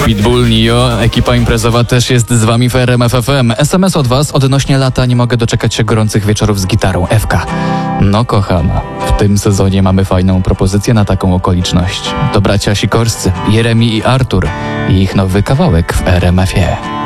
Pitbull, Nio, ekipa imprezowa też jest z wami w RMF FM. SMS od was odnośnie lata, nie mogę doczekać się gorących wieczorów z gitarą. FK. No kochana, w tym sezonie mamy fajną propozycję na taką okoliczność. To bracia Sikorscy, Jeremi i Artur i ich nowy kawałek w RMF-ie.